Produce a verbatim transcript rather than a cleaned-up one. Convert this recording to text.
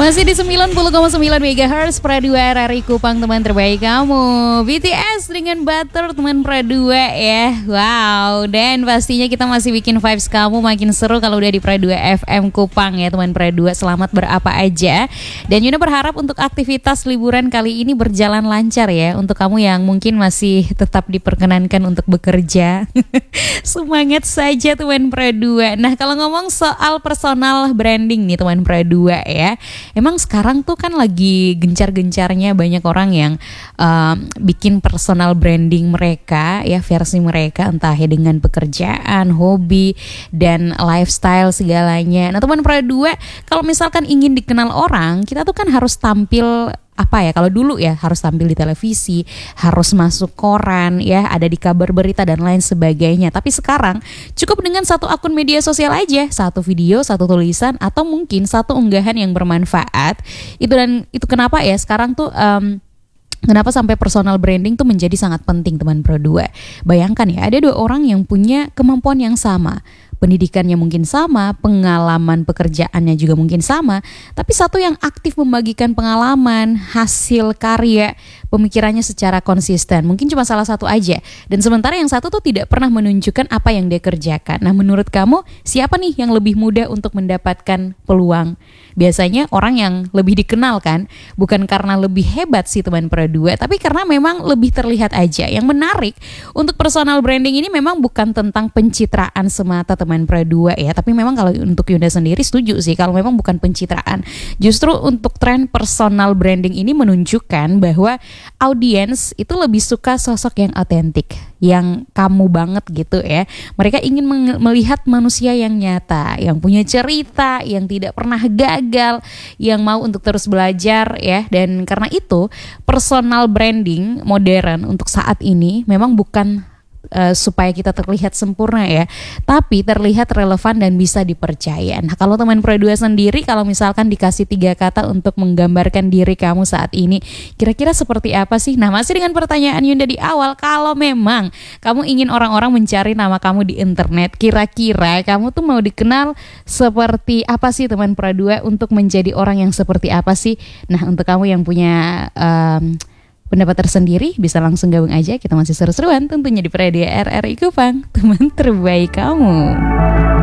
Masih di sembilan puluh koma sembilan megahertz Pradua R R I Kupang, teman terbaik kamu. B T S dengan Butter, teman Pradua ya. Wow, dan pastinya kita masih bikin vibes kamu makin seru kalau udah di Pradua F M Kupang ya, teman Pradua. Selamat berapa aja. Dan Yuna berharap untuk aktivitas liburan kali ini berjalan lancar ya. Untuk kamu yang mungkin masih tetap diperkenankan untuk bekerja, semangat saja teman Pradua. Nah, kalau ngomong soal personal branding nih teman Pradua ya, emang sekarang tuh kan lagi gencar-gencarnya banyak orang yang um, bikin personal branding mereka ya, versi mereka entah ya dengan pekerjaan, hobi, dan lifestyle segalanya. Nah teman Pradua, kalau misalkan ingin dikenal orang, kita tuh kan harus tampil apa ya, kalau dulu ya harus tampil di televisi, harus masuk koran ya, ada di kabar berita dan lain sebagainya. Tapi sekarang cukup dengan satu akun media sosial aja, satu video, satu tulisan, atau mungkin satu unggahan yang bermanfaat. Itu dan itu kenapa ya sekarang tuh um, kenapa sampai personal branding tuh menjadi sangat penting teman Pradua. Bayangkan ya, ada dua orang yang punya kemampuan yang sama, pendidikannya mungkin sama, pengalaman pekerjaannya juga mungkin sama, tapi satu yang aktif membagikan pengalaman, hasil karya, pemikirannya secara konsisten, mungkin cuma salah satu aja. Dan sementara yang satu tuh tidak pernah menunjukkan apa yang dia kerjakan. Nah, menurut kamu siapa nih yang lebih mudah untuk mendapatkan peluang? Biasanya orang yang lebih dikenal kan, bukan karena lebih hebat sih teman Pradua, tapi karena memang lebih terlihat aja. Yang menarik untuk personal branding ini memang bukan tentang pencitraan semata teman Pradua ya, tapi memang kalau untuk Yunda sendiri setuju sih kalau memang bukan pencitraan. Justru untuk tren personal branding ini menunjukkan bahwa audiens itu lebih suka sosok yang otentik, yang kamu banget gitu ya. Mereka ingin meng- melihat manusia yang nyata, yang punya cerita, yang tidak pernah gagal, yang mau untuk terus belajar ya. Dan karena itu personal branding modern untuk saat ini memang bukan Uh, supaya kita terlihat sempurna ya, tapi terlihat relevan dan bisa dipercaya. Nah kalau teman Pradua sendiri, kalau misalkan dikasih tiga kata untuk menggambarkan diri kamu saat ini, kira-kira seperti apa sih? Nah masih dengan pertanyaan Yunda di awal, kalau memang kamu ingin orang-orang mencari nama kamu di internet, kira-kira kamu tuh mau dikenal seperti apa sih teman Pradua? Untuk menjadi orang yang seperti apa sih? Nah untuk kamu yang punya um, pendapat tersendiri, bisa langsung gabung aja. Kita masih seru-seruan tentunya di Pradua R R I Kupang, teman terbaik kamu.